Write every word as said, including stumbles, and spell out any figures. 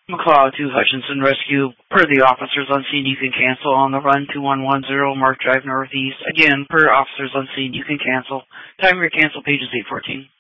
McLeod to Hutchinson Rescue. Per the officers on scene, you can cancel on the run two one one zero Mark Drive Northeast. Again, per officers on scene, you can cancel. Time of your cancel page is eight fourteen.